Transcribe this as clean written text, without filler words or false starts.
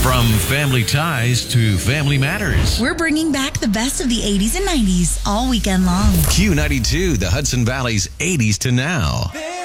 From family ties to family matters. We're bringing back the best of the 80s and 90s all weekend long. Q92, the Hudson Valley's 80s to now.